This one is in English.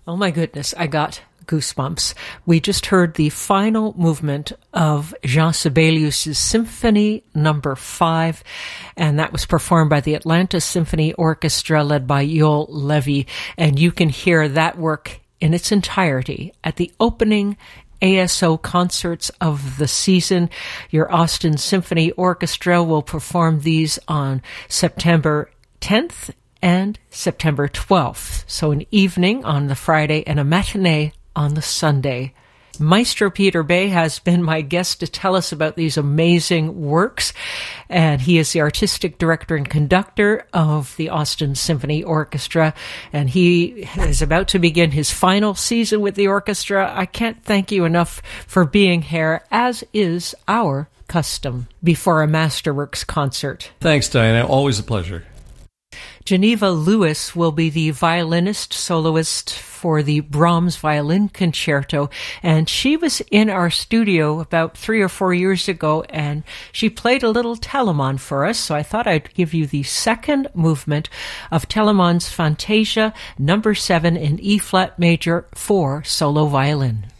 Oh my goodness, I got goosebumps. We just heard the final movement of Jean Sibelius' Symphony Number 5, and that was performed by the Atlanta Symphony Orchestra led by Yoel Levy, and you can hear that work in its entirety at the opening ASO concerts of the season. Your Austin Symphony Orchestra will perform these on September 10th and September 12th. So an evening on the Friday and a matinee on the Sunday. Maestro Peter Bay has been my guest to tell us about these amazing works, and he is the artistic director and conductor of the Austin Symphony Orchestra, and he is about to begin his final season with the orchestra. I can't thank you enough for being here, as is our custom before a Masterworks concert. Thanks, Diana. Always a pleasure. Geneva Lewis will be the violinist soloist for the Brahms Violin Concerto, and she was in our studio about 3 or 4 years ago, and she played a little Telemann for us, so I thought I'd give you the second movement of Telemann's Fantasia Number 7 in E-flat major for solo violin.